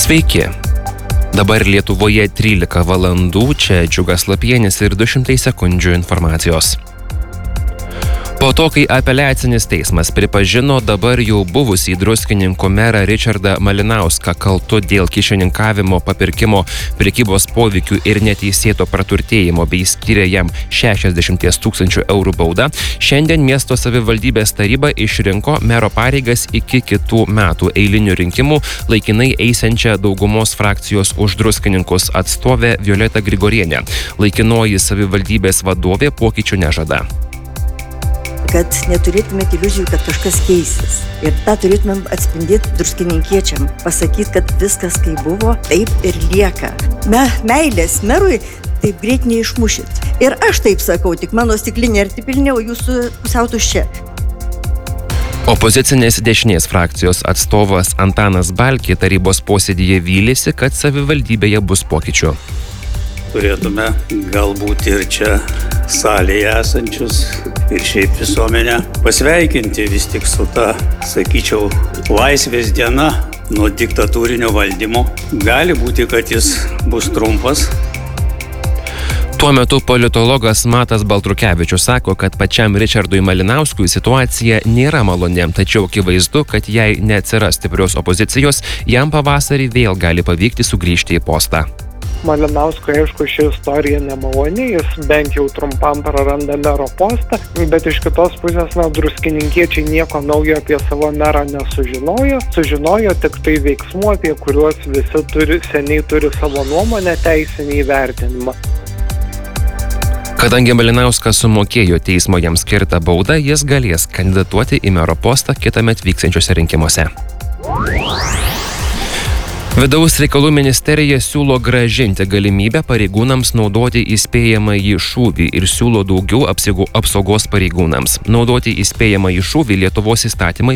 Sveiki. Dabar Lietuvoje 13 valandų, čia Džiugas Lapienis ir 200 sekundžių informacijos. Po to, kai apeliacinis teismas pripažino dabar jau buvusį Druskininkų merą Ričardą Malinauską kaltu dėl kyšininkavimo, papirkimo, prekybos poveikių ir neteisėto praturtėjimo bei skyrė jam 60 000 eurų baudą, šiandien miesto savivaldybės taryba išrinko mero pareigas iki kitų metų eilinių rinkimų laikinai eisiančią daugumos frakcijos už Druskininkus atstovę Violetą Grigorienę. Laikinoji savivaldybės vadovė pokyčių nežada. Kad neturėtumėte iliuzijų, kad kažkas keisis. Ir tą turėtumėm atspindėti druskininkiečiam. Pasakyti, kad viskas kaip buvo, taip ir lieka. Meilės merui taip greit neišmušit. Ir aš taip sakau, tik mano stiklinė arti pilnė, o jūsų pusiau tuščia. Opozicinės dešinės frakcijos atstovas Antanas Balkė tarybos posėdyje vylėsi, kad savivaldybėje bus pokyčių. Turėtume galbūt ir čia salėje esančius ir šiaip visuomenę pasveikinti vis tik su ta, sakyčiau, laisvės diena nuo diktatūrinio valdymo. Gali būti, kad jis bus trumpas. Tuo metu politologas Matas Baltrukevičius sako, kad pačiam Ričardui Malinauskui situacija nėra maloni, tačiau akivaizdu, kad jei neatsiras stiprios opozicijos, jam pavasarį vėl gali pavykti sugrįžti į postą. Malinauskui, aišku, ši istorija nemaloni, jis bent jau trumpam praranda mero postą, bet iš kitos pusės, druskininkiečiai nieko naujo apie savo merą nesužinojo, sužinojo tik tai veiksmų, apie kuriuos visi seniai turi savo nuomonę, teisinį įvertinimą. Kadangi Malinauskas sumokėjo teismo jam skirtą baudą, jis galės kandidatuoti į mero postą kitąmet vyksiančiuose rinkimuose. Vidaus reikalų ministerija siūlo grąžinti galimybę pareigūnams naudoti įspėjamąjį šūvį ir siūlo daugiau apsaugos pareigūnams. Naudoti įspėjamąjį šūvį Lietuvos įstatymai